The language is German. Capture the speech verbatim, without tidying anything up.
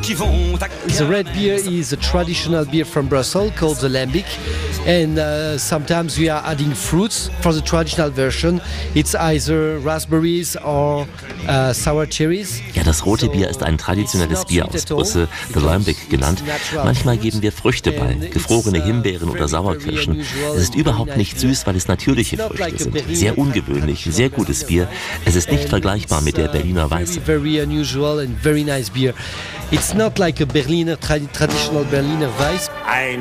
The red beer is a traditional beer from Brussels called the Lambic, and uh, sometimes we are adding fruits. For the traditional version, it's either raspberries or uh, sour cherries. Ja, das rote Bier ist ein traditionelles Bier aus Brüssel, the Lambic genannt. Manchmal geben wir Früchte bei, gefrorene Himbeeren oder Sauerkirschen. Es ist überhaupt nicht süß, weil es natürliche Früchte sind. Sehr ungewöhnlich, sehr gutes Bier. Es ist nicht vergleichbar mit der Berliner Weiße. Very unusual and very nice beer. It's not like a Berliner tra- traditional Berliner Weiss.